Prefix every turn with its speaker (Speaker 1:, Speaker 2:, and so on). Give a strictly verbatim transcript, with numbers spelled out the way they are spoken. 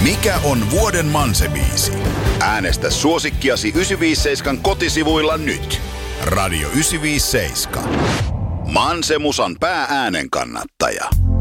Speaker 1: Mikä on vuoden Manse-biisi? Äänestä suosikkiasi yhdeksänsataaviisikymmentäseitsemän kotisivuilla nyt. Radio yhdeksänsataaviisikymmentäseitsemän. Manse-musan pää-äänen kannattaja.